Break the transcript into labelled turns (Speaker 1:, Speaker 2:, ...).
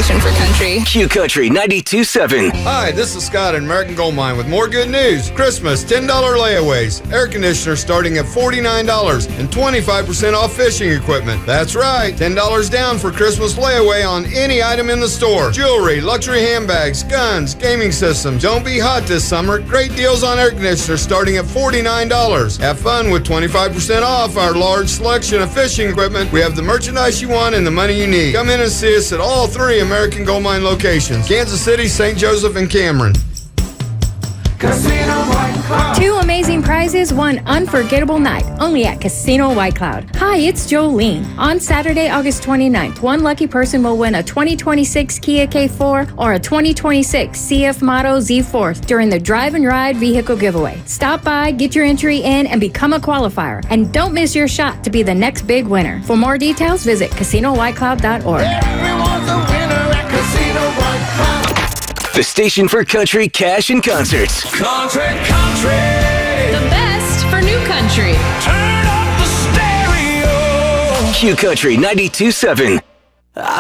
Speaker 1: station for country.
Speaker 2: Q Country 92.7.
Speaker 3: Hi, this is Scott at American Gold Mine with more good news. Christmas $10 layaways. Air conditioner starting at $49 and 25% off fishing equipment. That's right, $10 down for Christmas layaway on any item in the store. Jewelry, luxury handbags, guns, gaming systems. Don't be hot this summer. Great deals on air conditioners starting at $49. Have fun with 25% off our large selection of fishing equipment. We have the merchandise you want and the money you need. Come in and see us at all 3 American Gold Mine locations: Kansas City, St. Joseph, and Cameron.
Speaker 4: Casino White Cloud.
Speaker 5: 2 amazing prizes, 1 unforgettable night, only at Casino White Cloud. Hi, it's Jolene. On Saturday, August 29th, 1 lucky person will win a 2026 Kia K4 or a 2026 CF Motto Z4 during the Drive and Ride vehicle giveaway. Stop by, get your entry in, and become a qualifier. And don't miss your shot to be the next big winner. For more details, visit CasinoWhiteCloud.org.
Speaker 4: Everyone's a winner at Casino White Cloud.
Speaker 2: The station for country, cash, and concerts.
Speaker 4: Country.
Speaker 1: The best for new country.
Speaker 4: Turn up the stereo.
Speaker 2: Q Country 92.7.